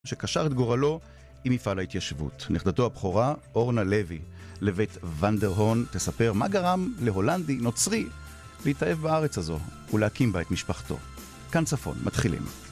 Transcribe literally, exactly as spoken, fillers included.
שקשר את גורלו עם מפעל ההתיישבות. נכדתו הבכורה, אורנה לוי, לבית ונדרהון, תספר מה גרם להולנדי נוצרי להתאהב בארץ הזו ולהקים בה את משפחתו. כאן צפון, מתחילים.